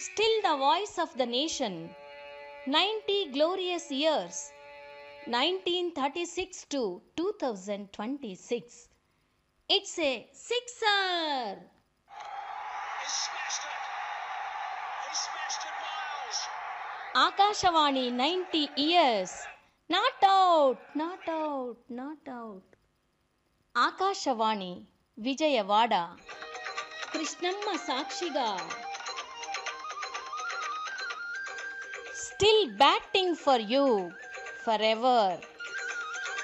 Still the voice of the nation. 90 glorious years. 1936 to 2026. It's a sixer. He smashed it. He smashed it, Miles. Akashawani 90 years. Not out, not out, not out. Akashawani Vijayawada. Krishnamma Sakshiga. Still batting for you forever.